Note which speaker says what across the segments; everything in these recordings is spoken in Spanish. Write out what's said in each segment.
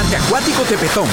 Speaker 1: Parque Acuático Tepetongo,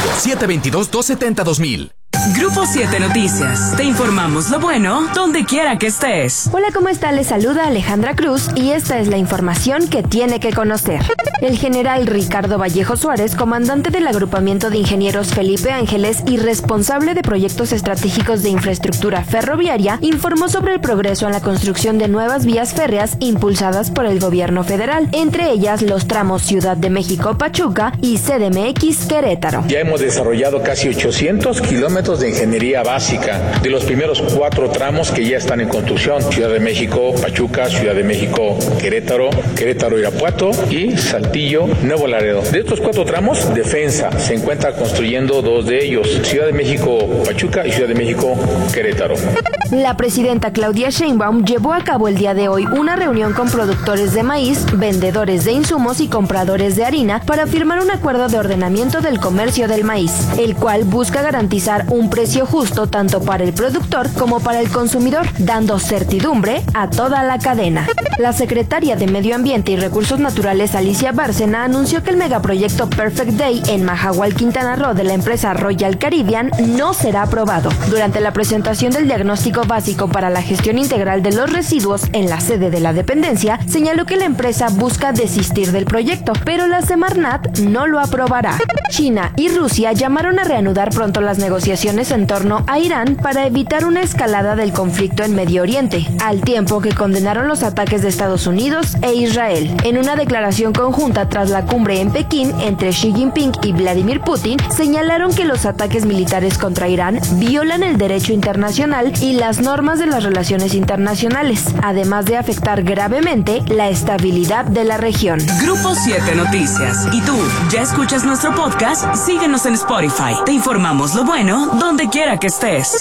Speaker 1: 722-270-2000.
Speaker 2: Grupo 7 Noticias. Te informamos lo bueno donde quiera que estés.
Speaker 3: Hola, ¿cómo está? Les saluda Alejandra Cruz y esta es la información que tiene que conocer. El general Ricardo Vallejo Suárez, comandante del agrupamiento de ingenieros Felipe Ángeles y responsable de proyectos estratégicos de infraestructura ferroviaria, informó sobre el progreso en la construcción de nuevas vías férreas impulsadas por el gobierno federal, entre ellas los tramos Ciudad de México-Pachuca y CDMX Querétaro.
Speaker 4: Ya hemos desarrollado casi 800 kilómetros de ingeniería básica de los primeros 4 tramos que ya están en construcción: Ciudad de México, Pachuca, Ciudad de México, Querétaro, Irapuato y Saltillo, Nuevo Laredo. De estos 4 tramos, Defensa se encuentra construyendo 2 de ellos: Ciudad de México, Pachuca y Ciudad de México, Querétaro.
Speaker 3: La presidenta Claudia Sheinbaum llevó a cabo el día de hoy una reunión con productores de maíz, vendedores de insumos y compradores de harina para firmar un acuerdo de ordenamiento del comercio del maíz, el cual busca garantizar un precio justo tanto para el productor como para el consumidor, dando certidumbre a toda la cadena. La secretaria de Medio Ambiente y Recursos Naturales, Alicia Bárcena, anunció que el megaproyecto Perfect Day en Mahahual, Quintana Roo, de la empresa Royal Caribbean no será aprobado. Durante la presentación del diagnóstico básico para la gestión integral de los residuos en la sede de la dependencia, señaló que la empresa busca desistir del proyecto, pero la Semarnat no lo aprobará. China y Rusia llamaron a reanudar pronto las negociaciones en torno a Irán para evitar una escalada del conflicto en Medio Oriente, al tiempo que condenaron los ataques de Estados Unidos e Israel. En una declaración conjunta tras la cumbre en Pekín entre Xi Jinping y Vladimir Putin, señalaron que los ataques militares contra Irán violan el derecho internacional y las normas de las relaciones internacionales, además de afectar gravemente la estabilidad de la región.
Speaker 2: Grupo 7 Noticias. ¿Y tú, ya escuchas nuestro podcast? Síguenos en Spotify. Te informamos lo bueno donde quiera que estés.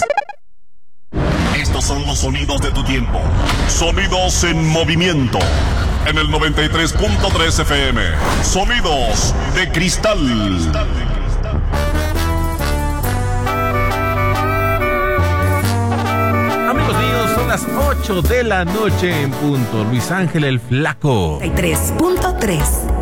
Speaker 5: Estos son los sonidos de tu tiempo. Sonidos en movimiento. En el 93.3 FM. Sonidos de cristal.
Speaker 6: Amigos míos, son las 8 de la noche en punto. Luis Ángel el Flaco.
Speaker 2: 93.3